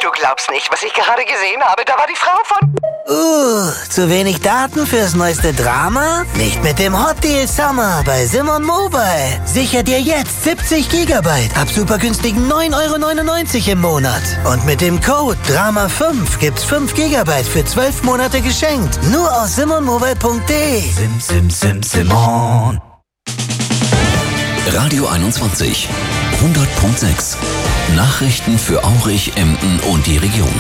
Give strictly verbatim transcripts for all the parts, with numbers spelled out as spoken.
Du glaubst nicht, was ich gerade gesehen habe. Da war die Frau von... Uh, zu wenig Daten fürs neueste Drama? Nicht mit dem Hot Deal Summer bei Simon Mobile. Sicher dir jetzt siebzig Gigabyte ab super günstigen neun Euro neunundneunzig im Monat. Und mit dem Code Drama fünf gibt's fünf Gigabyte für zwölf Monate geschenkt. Nur aus simon mobile punkt de. Sim, sim, sim, Simon. Radio einundzwanzig, hundert Komma sechs. Nachrichten für Aurich, Emden und die Region.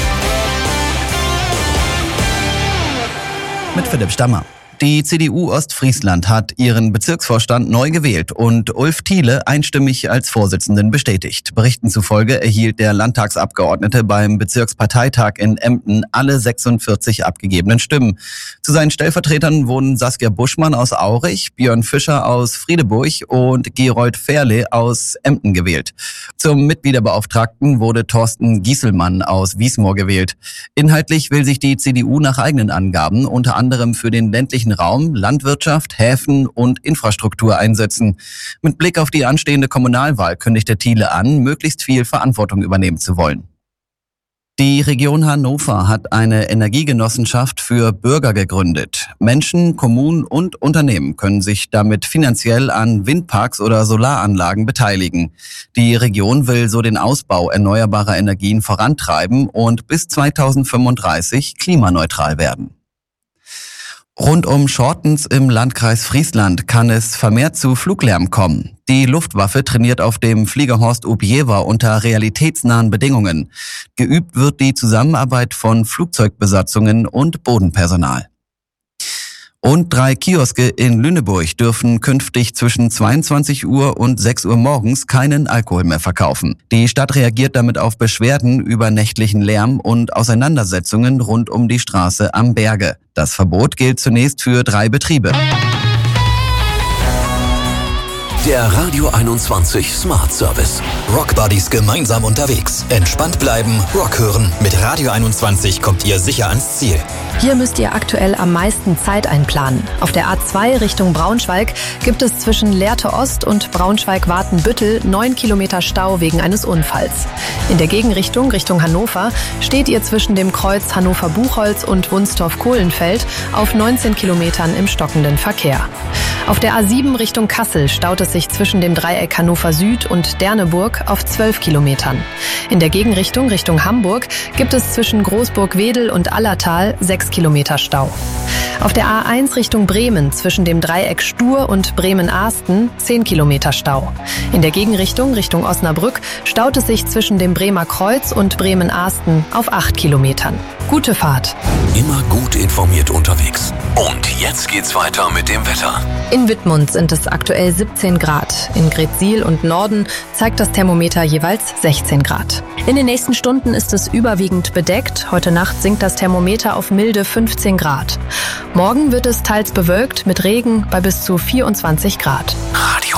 Mit Philipp Stammer. Die C D U Ostfriesland hat ihren Bezirksvorstand neu gewählt und Ulf Thiele einstimmig als Vorsitzenden bestätigt. Berichten zufolge erhielt der Landtagsabgeordnete beim Bezirksparteitag in Emden alle sechsundvierzig abgegebenen Stimmen. Zu seinen Stellvertretern wurden Saskia Buschmann aus Aurich, Björn Fischer aus Friedeburg und Gerold Ferle aus Emden gewählt. Zum Mitgliederbeauftragten wurde Thorsten Gieselmann aus Wiesmoor gewählt. Inhaltlich will sich die C D U nach eigenen Angaben unter anderem für den ländlichen Raum, Landwirtschaft, Häfen und Infrastruktur einsetzen. Mit Blick auf die anstehende Kommunalwahl kündigte Thiele an, möglichst viel Verantwortung übernehmen zu wollen. Die Region Hannover hat eine Energiegenossenschaft für Bürger gegründet. Menschen, Kommunen und Unternehmen können sich damit finanziell an Windparks oder Solaranlagen beteiligen. Die Region will so den Ausbau erneuerbarer Energien vorantreiben und bis zweitausendfünfunddreißig klimaneutral werden. Rund um Schortens im Landkreis Friesland kann es vermehrt zu Fluglärm kommen. Die Luftwaffe trainiert auf dem Fliegerhorst Objeva unter realitätsnahen Bedingungen. Geübt wird die Zusammenarbeit von Flugzeugbesatzungen und Bodenpersonal. Und drei Kioske in Lüneburg dürfen künftig zwischen zweiundzwanzig Uhr und sechs Uhr morgens keinen Alkohol mehr verkaufen. Die Stadt reagiert damit auf Beschwerden über nächtlichen Lärm und Auseinandersetzungen rund um die Straße am Berge. Das Verbot gilt zunächst für drei Betriebe. Der Radio einundzwanzig Smart Service. Rock Buddies gemeinsam unterwegs. Entspannt bleiben, Rock hören. Mit Radio einundzwanzig kommt ihr sicher ans Ziel. Hier müsst ihr aktuell am meisten Zeit einplanen. Auf der A zwei Richtung Braunschweig gibt es zwischen Lehrte Ost und Braunschweig-Wartenbüttel neun Kilometer Stau wegen eines Unfalls. In der Gegenrichtung Richtung Hannover steht ihr zwischen dem Kreuz Hannover-Buchholz und Wunstorf-Kohlenfeld auf neunzehn Kilometern im stockenden Verkehr. Auf der A sieben Richtung Kassel staut es sich zwischen dem Dreieck Hannover Süd und Derneburg auf zwölf Kilometern. In der Gegenrichtung Richtung Hamburg gibt es zwischen Großburg-Wedel und Allertal sechs Kilometer Stau. Auf der A eins Richtung Bremen zwischen dem Dreieck Stur und Bremen-Ahsten zehn Kilometer Stau. In der Gegenrichtung Richtung Osnabrück staut es sich zwischen dem Bremer Kreuz und Bremen-Ahsten auf acht Kilometern. Gute Fahrt. Immer gut informiert unterwegs. Und jetzt geht's weiter mit dem Wetter. In Wittmund sind es aktuell siebzehn Grad. In Gretzsiel und Norden zeigt das Thermometer jeweils sechzehn Grad. In den nächsten Stunden ist es überwiegend bedeckt. Heute Nacht sinkt das Thermometer auf milde fünfzehn Grad. Morgen wird es teils bewölkt mit Regen bei bis zu vierundzwanzig Grad. Radio